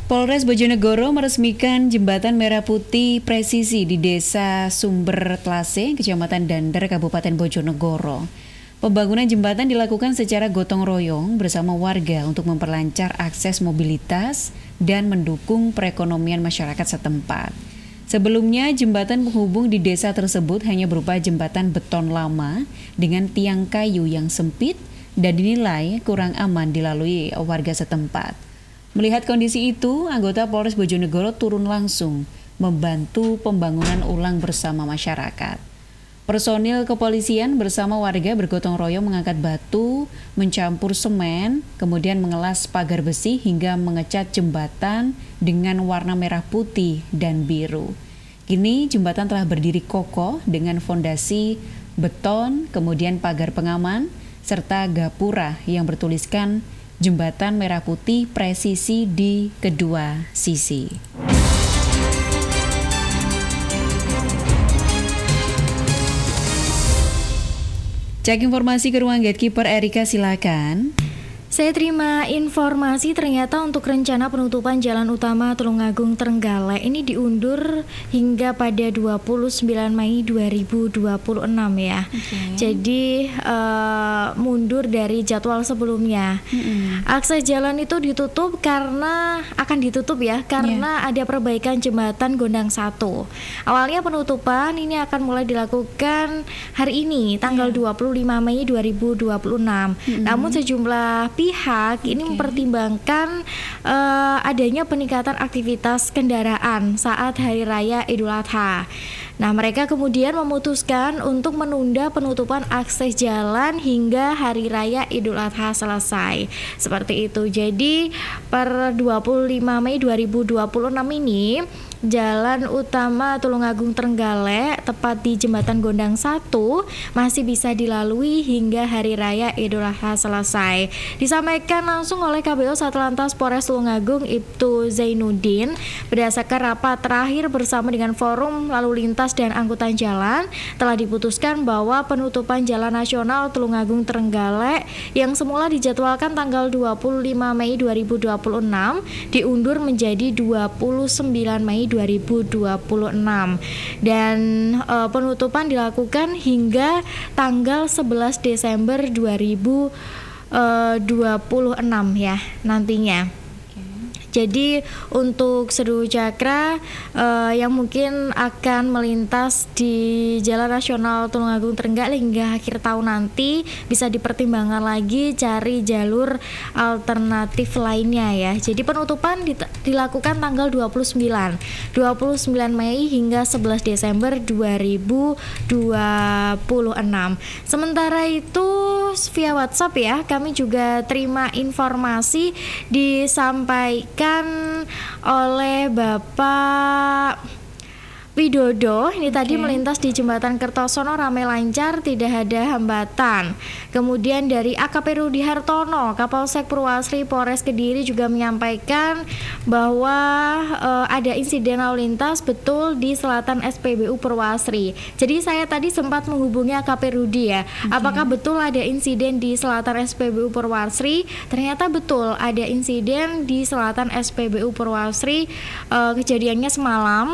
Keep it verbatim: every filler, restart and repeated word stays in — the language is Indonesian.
Polres Bojonegoro meresmikan jembatan merah putih presisi di Desa Sumber Tlase, Kecamatan Dander, Kabupaten Bojonegoro. Pembangunan jembatan dilakukan secara gotong royong bersama warga untuk memperlancar akses mobilitas dan mendukung perekonomian masyarakat setempat. Sebelumnya, jembatan penghubung di desa tersebut hanya berupa jembatan beton lama dengan tiang kayu yang sempit dan dinilai kurang aman dilalui warga setempat. Melihat kondisi itu, anggota Polres Bojonegoro turun langsung membantu pembangunan ulang bersama masyarakat. Personil kepolisian bersama warga bergotong royong mengangkat batu, mencampur semen, kemudian mengelas pagar besi hingga mengecat jembatan dengan warna merah putih dan biru. Kini jembatan telah berdiri kokoh dengan fondasi beton, kemudian pagar pengaman, serta gapura yang bertuliskan Jembatan Merah Putih presisi di kedua sisi. Cek informasi ke ruang Gatekeeper Erika, silakan. Saya terima informasi ternyata untuk rencana penutupan jalan utama Tulungagung Trenggalek ini diundur hingga pada dua puluh sembilan Mei dua ribu dua puluh enam ya. Okay. Jadi uh, mundur dari jadwal sebelumnya. Mm-hmm. Akses jalan itu ditutup karena akan ditutup ya karena yeah. ada perbaikan jembatan Gondang satu. Awalnya penutupan ini akan mulai dilakukan hari ini tanggal yeah. dua puluh lima Mei dua ribu dua puluh enam. Mm-hmm. Namun sejumlah pihak ini okay. mempertimbangkan uh, adanya peningkatan aktivitas kendaraan saat Hari Raya Idul Adha. Nah, mereka kemudian memutuskan untuk menunda penutupan akses jalan hingga Hari Raya Idul Adha selesai. Seperti itu. Jadi, per dua puluh lima Mei dua ribu dua puluh enam ini jalan utama Tulungagung Trenggalek tepat di Jembatan Gondang satu masih bisa dilalui hingga Hari Raya Idul Adha selesai. Disampaikan langsung oleh K B O Satlantas Polres Tulungagung Ibtu Zainuddin berdasarkan rapat terakhir bersama dengan Forum Lalu Lintas dan Angkutan Jalan telah diputuskan bahwa penutupan Jalan Nasional Tulungagung Trenggalek yang semula dijadwalkan tanggal dua puluh lima Mei dua ribu dua puluh enam diundur menjadi dua puluh sembilan Mei dua ribu dua puluh enam dan e, penutupan dilakukan hingga tanggal sebelas Desember dua ribu dua puluh enam ya nantinya. Jadi untuk Seru Cakra uh, yang mungkin akan melintas di Jalan Nasional Tulungagung Trenggalek hingga akhir tahun nanti bisa dipertimbangkan lagi cari jalur alternatif lainnya ya. Jadi penutupan dit- dilakukan tanggal dua puluh sembilan Mei hingga sebelas Desember dua ribu dua puluh enam. Sementara itu via WhatsApp ya, kami juga terima informasi disampaikan oleh Bapak Widodo. Ini okay. tadi melintas di Jembatan Kertosono ramai lancar, tidak ada hambatan. Kemudian dari A K P Rudi Hartono, Kapolsek Purwasri Polres Kediri juga menyampaikan bahwa uh, ada insiden lalu lintas betul di selatan S P B U Purwasri. Jadi saya tadi sempat menghubungi A K P Rudi ya. Okay. Apakah betul ada insiden di selatan S P B U Purwasri? Ternyata betul ada insiden di selatan S P B U Purwasri. Uh, kejadiannya semalam